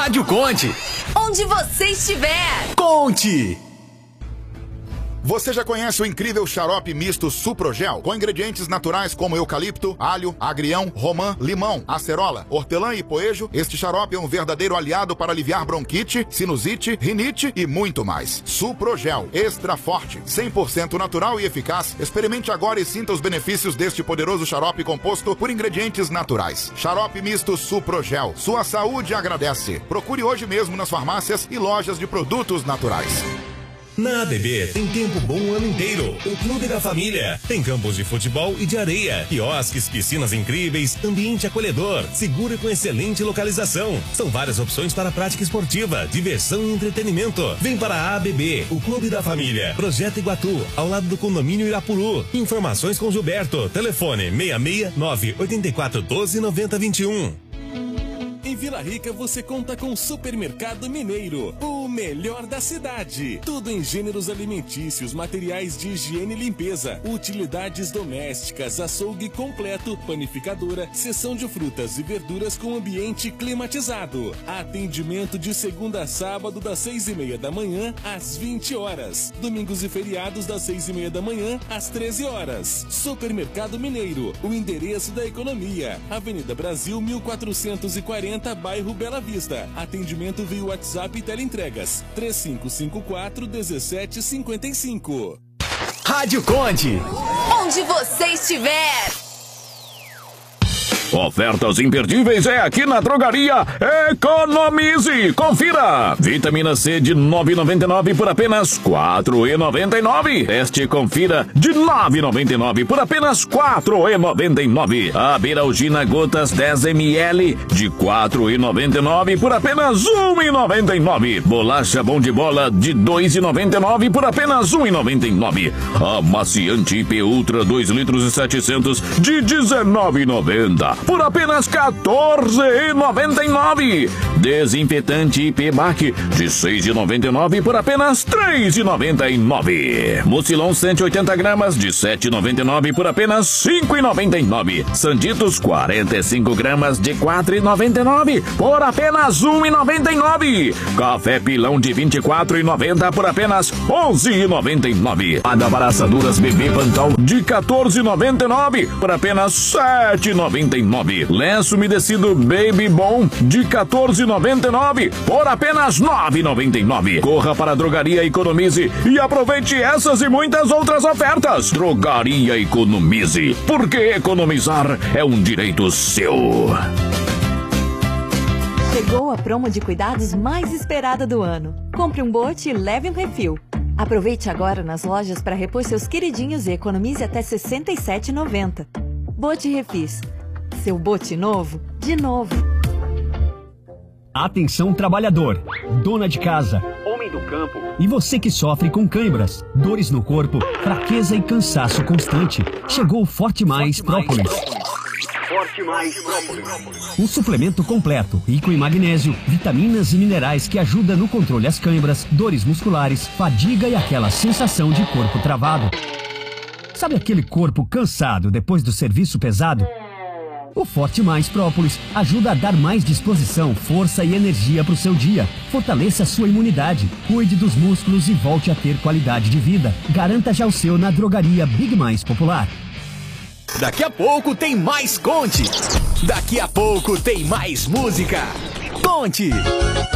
Rádio Conte. Onde você estiver. Conte. Você já conhece o incrível xarope misto Suprogel? Com ingredientes naturais como eucalipto, alho, agrião, romã, limão, acerola, hortelã e poejo, este xarope é um verdadeiro aliado para aliviar bronquite, sinusite, rinite e muito mais. Suprogel, extra forte, 100% natural e eficaz. Experimente agora e sinta os benefícios deste poderoso xarope composto por ingredientes naturais. Xarope misto Suprogel. Sua saúde agradece. Procure hoje mesmo nas farmácias e lojas de produtos naturais. Na ABB tem tempo bom o ano inteiro. O Clube da Família tem campos de futebol e de areia, quiosques, piscinas incríveis, ambiente acolhedor, seguro e com excelente localização. São várias opções para prática esportiva, diversão e entretenimento. Vem para a ABB, o Clube da Família. Projeto Iguatu, ao lado do condomínio Irapuru. Informações com Gilberto. Telefone 669 8412 9021. Em Vila Rica você conta com o Supermercado Mineiro, o melhor da cidade. Tudo em gêneros alimentícios, materiais de higiene e limpeza, utilidades domésticas, açougue completo, panificadora, seção de frutas e verduras com ambiente climatizado. Atendimento de segunda a sábado das 6:30 da manhã às 20 horas. Domingos e feriados das 6:30 da manhã às 13 horas. Supermercado Mineiro, o endereço da economia. Avenida Brasil 1440, bairro Bela Vista. Atendimento via WhatsApp e teleentregas. 3554-1755. Rádio Conte. Onde você estiver. Ofertas imperdíveis é aqui na Drogaria Economize. Confira. Vitamina C de 9,99 por apenas 4,99. Este confira de 9,99 por apenas 4,99. A Beralgina Gotas 10 ml de 4,99 por apenas 1,99. Bolacha Bom de Bola de 2,99 por apenas 1,99. Amaciante IP Ultra 2 litros e 700 de 19,90 por apenas 14,99. Desinfetante IP MAC de 6,99 por apenas 3,99. Mucilon 180 gramas de 7,99 por apenas 5,99. Sanditos 45 gramas de 4,99 por apenas 1,99. Café Pilão de 24,90 por apenas 11,99. Adabaraçaduras Bebê Pantal de 14,99 por apenas 7,99. Lenço umedecido Baby Bom de 14,99 por apenas 9,99. Corra para a Drogaria Economize e aproveite essas e muitas outras ofertas. Drogaria Economize, porque economizar é um direito seu. Chegou a promo de cuidados mais esperada do ano. Compre um bote e leve um refil. Aproveite agora nas lojas para repor seus queridinhos e economize até R$ 67,90. Bote Refis. Seu bote novo, de novo. Atenção trabalhador, dona de casa, homem do campo e você que sofre com cãibras, dores no corpo, fraqueza e cansaço constante. Chegou o Forte Mais Própolis. Forte Mais Própolis. Um suplemento completo, rico em magnésio, vitaminas e minerais que ajuda no controle das cãibras, dores musculares, fadiga e aquela sensação de corpo travado. Sabe aquele corpo cansado depois do serviço pesado? O Forte Mais Própolis ajuda a dar mais disposição, força e energia para o seu dia. Fortaleça a sua imunidade, cuide dos músculos e volte a ter qualidade de vida. Garanta já o seu na Drogaria Big Mais Popular. Daqui a pouco tem mais Conte. Daqui a pouco tem mais música. Conte.